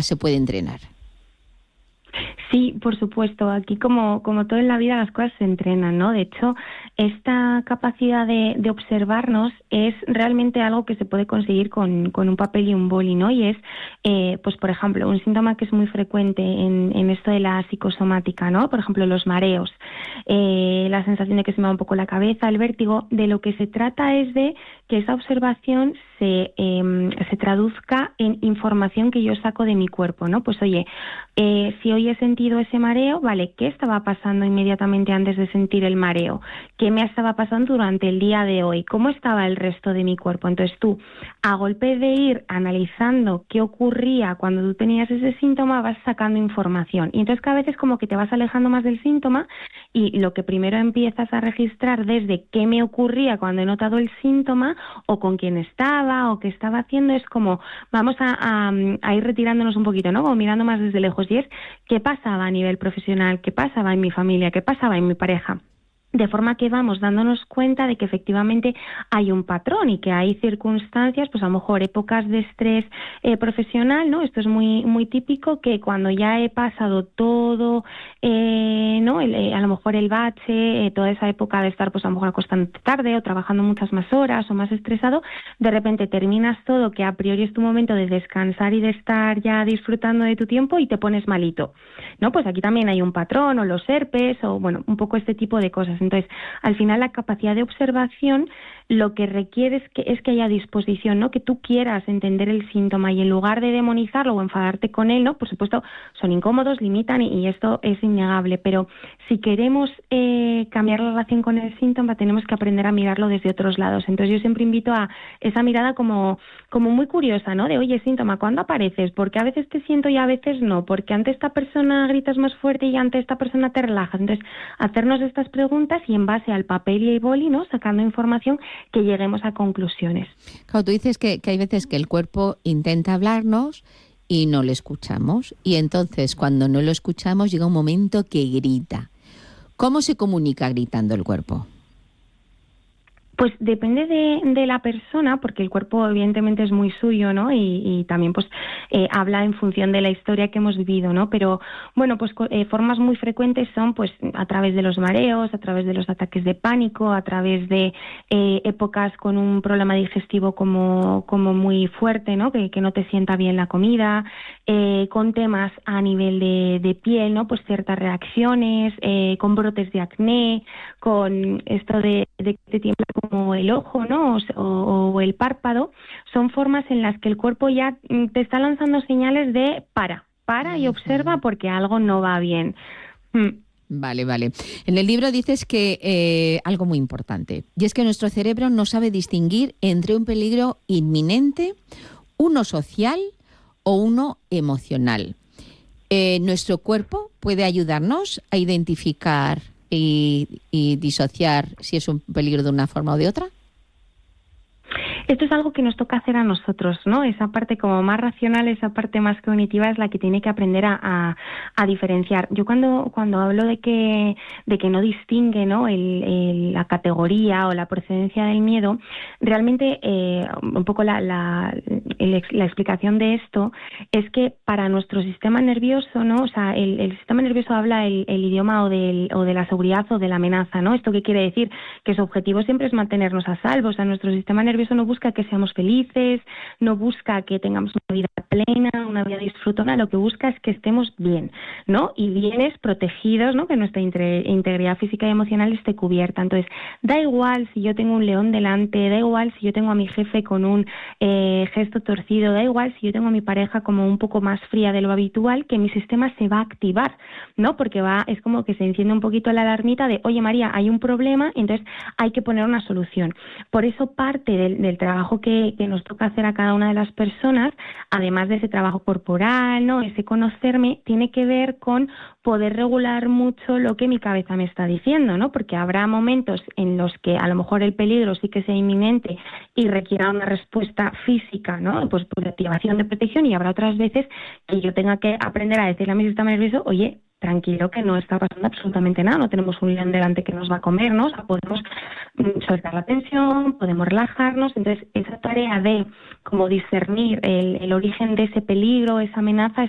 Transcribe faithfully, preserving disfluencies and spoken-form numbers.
se puede entrenar? Sí, por supuesto. Aquí, como, como todo en la vida, las cosas se entrenan, ¿no? De hecho, esta capacidad de, de observarnos es realmente algo que se puede conseguir con, con un papel y un boli, ¿no? Y es, eh, pues, por ejemplo, un síntoma que es muy frecuente en, en esto de la psicosomática, ¿no? Por ejemplo, los mareos, eh, la sensación de que se me va un poco la cabeza, el vértigo. De lo que se trata es de que esa observación se, eh, se traduzca en información que yo saco de mi cuerpo, ¿no? Pues, oye, eh, si hoy he sentido ese mareo, vale, ¿qué estaba pasando inmediatamente antes de sentir el mareo? ¿Qué me estaba pasando durante el día de hoy? ¿Cómo estaba el resto de mi cuerpo? Entonces tú, a golpe de ir analizando qué ocurría cuando tú tenías ese síntoma, vas sacando información. Y entonces cada vez es como que te vas alejando más del síntoma y lo que primero empiezas a registrar desde qué me ocurría cuando he notado el síntoma o con quién estaba o qué estaba haciendo, es como vamos a, a, a ir retirándonos un poquito, ¿no? Como mirando más desde lejos. Y es qué pasaba a nivel profesional, qué pasaba en mi familia, qué pasaba en mi pareja. De forma que vamos dándonos cuenta de que efectivamente hay un patrón y que hay circunstancias, pues a lo mejor épocas de estrés eh, profesional, ¿no? Esto es muy muy típico, que cuando ya he pasado todo, eh, ¿no? El, eh, a lo mejor el bache, eh, toda esa época de estar pues a lo mejor acostándote tarde o trabajando muchas más horas o más estresado, de repente terminas todo, que a priori es tu momento de descansar y de estar ya disfrutando de tu tiempo y te pones malito, ¿no? Pues aquí también hay un patrón, o los herpes, o bueno, un poco este tipo de cosas. Entonces, al final la capacidad de observación lo que requiere es que, es que haya disposición, ¿no? Que tú quieras entender el síntoma y en lugar de demonizarlo o enfadarte con él, ¿no? Por supuesto, son incómodos, limitan y, y esto es innegable, pero si queremos eh, cambiar la relación con el síntoma, tenemos que aprender a mirarlo desde otros lados. Entonces yo siempre invito a esa mirada como, como muy curiosa, ¿no? De, oye, síntoma, ¿cuándo apareces? Porque a veces te siento y a veces no, porque ante esta persona gritas más fuerte y ante esta persona te relajas. Entonces, hacernos estas preguntas y en base al papel y el boli, ¿no? Sacando información, que lleguemos a conclusiones. Claro, tú dices que, que hay veces que el cuerpo intenta hablarnos y no le escuchamos. Y entonces, cuando no lo escuchamos, llega un momento que grita. ¿Cómo se comunica gritando el cuerpo? Pues depende de, de la persona, porque el cuerpo evidentemente es muy suyo, ¿no? Y, y también pues eh, habla en función de la historia que hemos vivido, ¿no? Pero bueno, pues eh, formas muy frecuentes son pues a través de los mareos, a través de los ataques de pánico, a través de eh, épocas con un problema digestivo como, como muy fuerte, ¿no? Que, que no te sienta bien la comida, eh, con temas a nivel de, de piel, ¿no? Pues ciertas reacciones, eh, con brotes de acné, con esto de, de que te tiembla como el ojo, ¿no? O, o el párpado. Son formas en las que el cuerpo ya te está lanzando señales de para, para y observa porque algo no va bien. Mm. Vale, vale. En el libro dices que eh, algo muy importante, y es que nuestro cerebro no sabe distinguir entre un peligro inminente, uno social o uno emocional. Eh, ¿Nuestro cuerpo puede ayudarnos a identificar y, y disociar si es un peligro de una forma o de otra? Esto es algo que nos toca hacer a nosotros, ¿no? Esa parte como más racional, esa parte más cognitiva es la que tiene que aprender a, a, a diferenciar. Yo cuando cuando hablo de que de que no distingue, ¿no? El, el, la categoría o la procedencia del miedo, realmente eh, un poco la, la, el, la explicación de esto es que para nuestro sistema nervioso, ¿no? O sea, el, el sistema nervioso habla el, el idioma o, del, o de la seguridad o de la amenaza, ¿no? ¿Esto qué quiere decir? Que su objetivo siempre es mantenernos a salvo. O sea, nuestro sistema nervioso no busca que seamos felices, no busca que tengamos una vida plena, una vida disfrutona, lo que busca es que estemos bien, ¿no? Y bienes protegidos, ¿no? Que nuestra integridad física y emocional esté cubierta. Entonces, da igual si yo tengo un león delante, da igual si yo tengo a mi jefe con un eh, gesto torcido, da igual si yo tengo a mi pareja como un poco más fría de lo habitual, que mi sistema se va a activar, ¿no? Porque va, es como que se enciende un poquito la alarmita de, oye María, hay un problema, entonces hay que poner una solución. Por eso parte del, del trabajo que, que nos toca hacer a cada una de las personas, además de ese trabajo corporal, ¿no? Ese conocerme, tiene que ver con poder regular mucho lo que mi cabeza me está diciendo, ¿no? Porque habrá momentos en los que a lo mejor el peligro sí que sea inminente y requiera una respuesta física, ¿no? Pues, pues de activación de protección, y habrá otras veces que yo tenga que aprender a decirle a mi sistema nervioso, oye, tranquilo, que no está pasando absolutamente nada, no tenemos un león delante que nos va a comer, ¿no? O sea, podemos soltar la tensión, podemos relajarnos. Entonces, esa tarea de como discernir el, el origen de ese peligro, esa amenaza, es